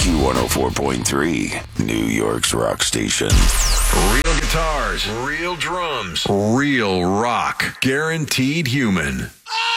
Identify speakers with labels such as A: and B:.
A: Q104.3, New York's rock station.
B: Real guitars, real drums, real rock. Guaranteed human.